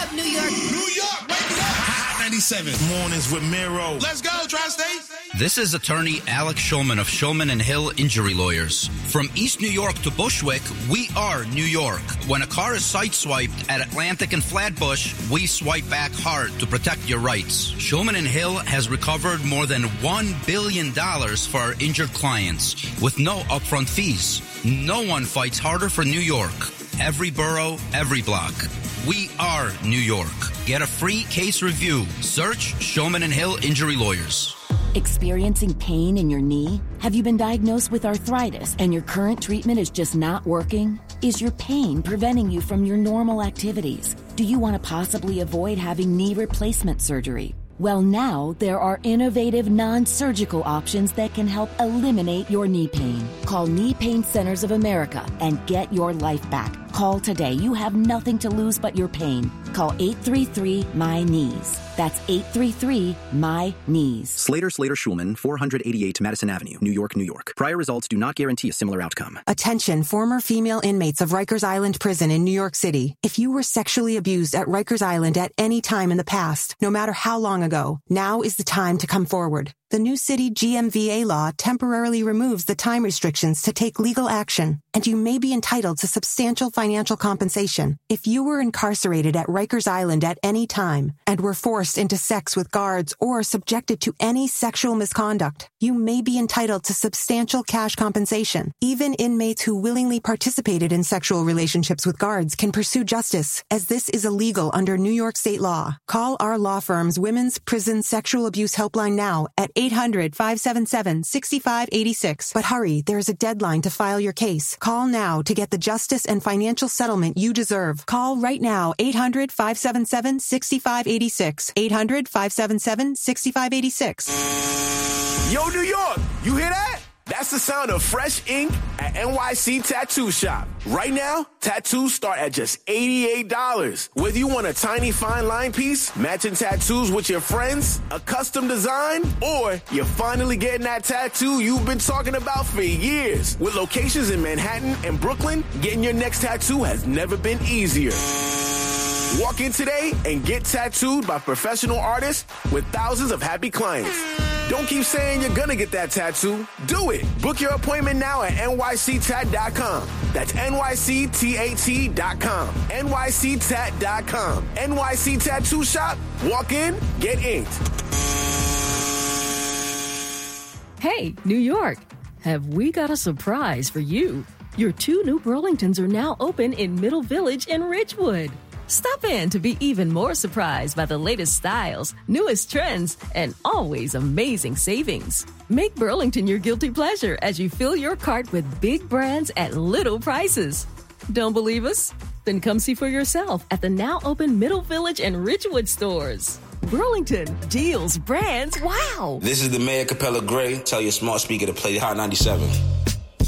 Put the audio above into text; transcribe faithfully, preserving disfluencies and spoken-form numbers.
up, New York. New York, wake it up. Hot ninety-seven. Mornings with Miro. Let's go, Tri-State. This is attorney Alex Shulman of Shulman and Hill Injury Lawyers. From East New York to Bushwick, we are New York. When a car is sideswiped at Atlantic and Flatbush, we swipe back hard to protect your rights. Shulman and Hill has recovered more than one billion dollars for our injured clients with no upfront fees. No one fights harder for New York. Every borough, every block. We are New York. Get a free case review. Search Shulman and Hill Injury Lawyers. Experiencing pain in your knee? Have you been diagnosed with arthritis and your current treatment is just not working? Is your pain preventing you from your normal activities? Do you want to possibly avoid having knee replacement surgery? Well, now there are innovative non-surgical options that can help eliminate your knee pain. Call Knee Pain Centers of America and get your life back. Call today. You have nothing to lose but your pain. Call eight three three, M Y, N E E S. That's eight three three, M Y, N E E S. Slater, Slater, Schulman, four eighty-eight Madison Avenue, New York, New York. Prior results do not guarantee a similar outcome. Attention, former female inmates of Rikers Island Prison in New York City. If you were sexually abused at Rikers Island at any time in the past, no matter how long ago, now is the time to come forward. The new city G M V A law temporarily removes the time restrictions to take legal action, and you may be entitled to substantial financial compensation. If you were incarcerated at Rikers Island at any time and were forced into sex with guards or subjected to any sexual misconduct, you may be entitled to substantial cash compensation. Even inmates who willingly participated in sexual relationships with guards can pursue justice, as this is illegal under New York state law. Call our law firm's Women's Prison Sexual Abuse Helpline now at eight hundred, five seven seven, six five eight six. But hurry, there is a deadline to file your case. Call now to get the justice and financial settlement you deserve. Call right now, eight hundred, five seven seven, six five eight six. eight hundred, five seven seven, six five eight six. Yo, New York, you hear that? That's the sound of fresh ink at N Y C Tattoo Shop. Right now, tattoos start at just eighty-eight dollars. Whether you want a tiny fine line piece, matching tattoos with your friends, a custom design, or you're finally getting that tattoo you've been talking about for years. With locations in Manhattan and Brooklyn, getting your next tattoo has never been easier. Walk in today and get tattooed by professional artists with thousands of happy clients. Don't keep saying you're gonna get that tattoo. Do it. Book your appointment now at N Y C tat dot com. That's N Y C tat dot com. N Y C tat dot com. N Y C Tattoo Shop. Walk in, get inked. Hey, New York. Have we got a surprise for you? Your two new Burlingtons are now open in Middle Village and Ridgewood. Stop in to be even more surprised by the latest styles, newest trends, and always amazing savings. Make Burlington your guilty pleasure as you fill your cart with big brands at little prices. Don't believe us? Then come see for yourself at the now open Middle Village and Ridgewood stores. Burlington, deals, brands, wow! This is the Mayor Capella Gray. Tell your smart speaker to play Hot ninety-seven.